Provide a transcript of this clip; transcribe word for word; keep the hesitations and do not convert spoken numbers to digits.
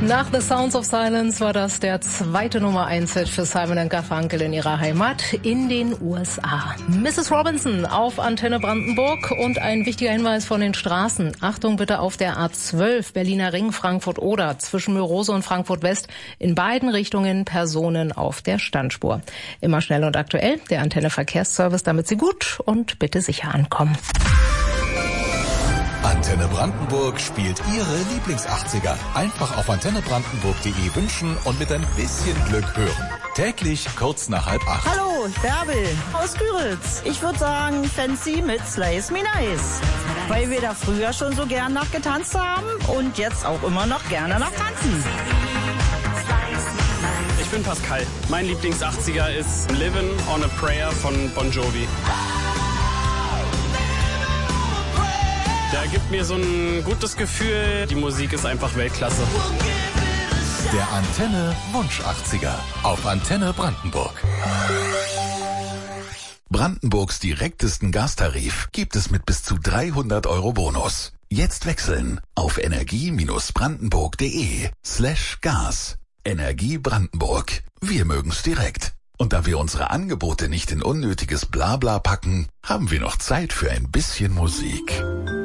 Nach The Sounds of Silence war das der zweite Nummer eins Hit für Simon and Garfunkel in ihrer Heimat in den U S A. Missus Robinson auf Antenne Brandenburg und ein wichtiger Hinweis von den Straßen. Achtung bitte auf der A zwölf, Berliner Ring, Frankfurt-Oder, zwischen Mörose und Frankfurt-West, in beiden Richtungen Personen auf der Standspur. Immer schnell und aktuell, der Antenne Verkehrsservice, damit Sie gut und bitte sicher ankommen. Antenne Brandenburg spielt Ihre Lieblings-achtziger. Einfach auf antenne brandenburg punkt de wünschen und mit ein bisschen Glück hören. Täglich kurz nach halb acht. Hallo, Bärbel aus Küritz. Ich würde sagen Fancy mit Slice Me Nice. Weil wir da früher schon so gern nach getanzt haben und jetzt auch immer noch gerne nach tanzen. Ich bin Pascal. Mein Lieblings-achtziger ist Livin' on a Prayer von Bon Jovi. Der gibt mir so ein gutes Gefühl. Die Musik ist einfach Weltklasse. Der Antenne Wunsch achtziger auf Antenne Brandenburg. Brandenburgs direktesten Gastarif gibt es mit bis zu dreihundert Euro Bonus. Jetzt wechseln auf energie-brandenburg.de slash Gas. Energie Brandenburg. Wir mögen's direkt. Und da wir unsere Angebote nicht in unnötiges Blabla packen, haben wir noch Zeit für ein bisschen Musik.